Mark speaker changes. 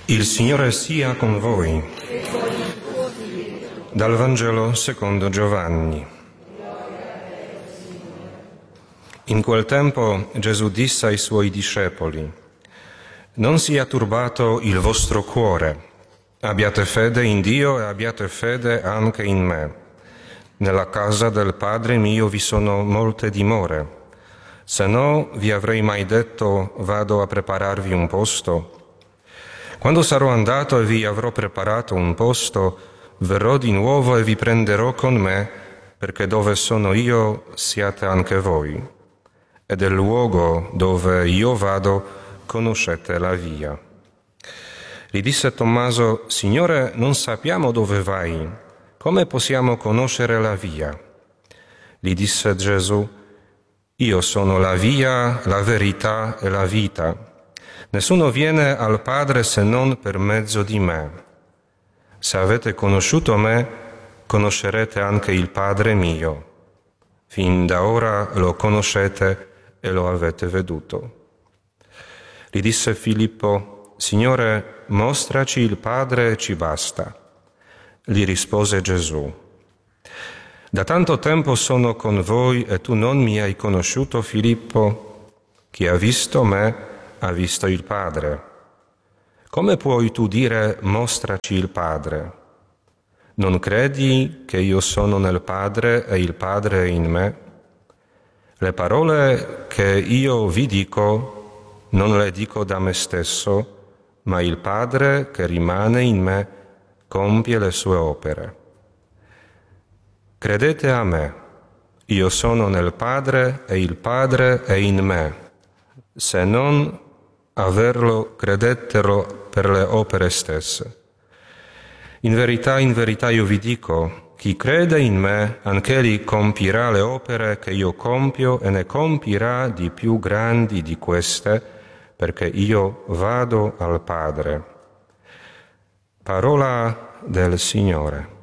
Speaker 1: Il Signore sia con voi. Dal Vangelo secondo Giovanni. In quel tempo Gesù disse ai suoi discepoli: «Non sia turbato il vostro cuore. Abbiate fede in Dio e abbiate fede anche in me. Nella casa del Padre mio vi sono molte dimore. Se no, vi avrei mai detto: vado a prepararvi un posto. Quando sarò andato e vi avrò preparato un posto, verrò di nuovo e vi prenderò con me, perché dove sono io siate anche voi. E del luogo dove io vado conoscete la via». Gli disse Tommaso: «Signore, non sappiamo dove vai. Come possiamo conoscere la via?» Gli disse Gesù: «Io sono la via, la verità e la vita. Nessuno viene al Padre se non per mezzo di me. Se avete conosciuto me, conoscerete anche il Padre mio. Fin da ora lo conoscete e lo avete veduto». Gli disse Filippo: «Signore, mostraci il Padre e ci basta». Gli rispose Gesù: «Da tanto tempo sono con voi e tu non mi hai conosciuto, Filippo? Chi ha visto me ha visto il Padre. Come puoi tu dire: mostraci il Padre? Non credi che io sono nel Padre e il Padre è in me? Le parole che io vi dico non le dico da me stesso, ma il Padre che rimane in me compie le sue opere. Credete a me, io sono nel Padre e il Padre è in me. Se non averlo, credetelo per le opere stesse. In verità io vi dico, chi crede in me, anch'egli compirà le opere che io compio e ne compirà di più grandi di queste, perché io vado al Padre». Parola del Signore.